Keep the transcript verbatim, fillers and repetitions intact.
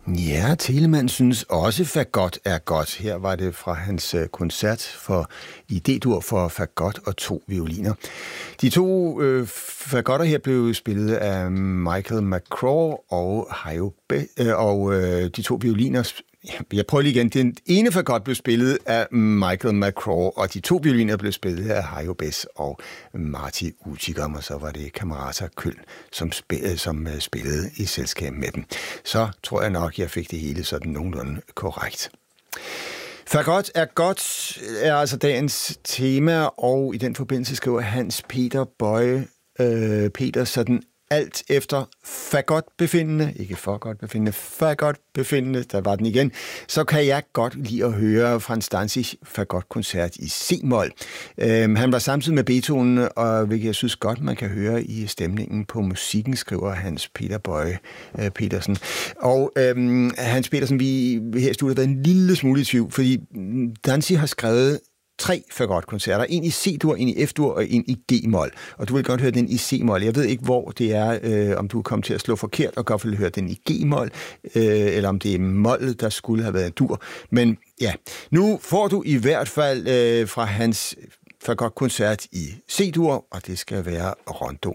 Ja, Telemann synes også, fagot er godt. Her var det fra hans koncert for i D-dur for fagot og to violiner. De to øh, fagotter her blev spillet af Michael McCraw og Hayo Be- øh, og øh, de to violiner. Jeg prøver lige igen. Den ene fagot blev spillet af Michael McCraw, og de to violiner blev spillet af Hayo Bes og Marty Utigam, og så var det Camerata Køln, som spillede, som spillede i selskab med dem. Så tror jeg nok, jeg fik det hele sådan nogenlunde korrekt. Fagot er godt er altså dagens tema, og i den forbindelse skriver Hans Peter Bøje øh, Peter sådan: alt efter fagot befindende, ikke for godt befindende, fagot befindende, der var den igen, så kan jeg godt lide at høre Franz Danzig fagot-koncert i C-mol. Øhm, han var samtidig med Beethoven, og hvilket jeg synes godt, man kan høre i stemningen på musikken, skriver Hans Peter Bøje øh, Petersen. Og øhm, Hans Petersen, vi her i studiet har været en lille smule i tvivl, fordi Danzig har skrevet tre fagotkoncerter. En i C-dur, en i F-dur og en i G-mol. Og du vil godt høre den i C-mol. Jeg ved ikke, hvor det er, øh, om du er kommet til at slå forkert, og godt vil høre den i G-mol, øh, eller om det er mollet, der skulle have været en dur. Men ja, nu får du i hvert fald øh, fra hans fagotkoncert i C-dur, og det skal være Rondo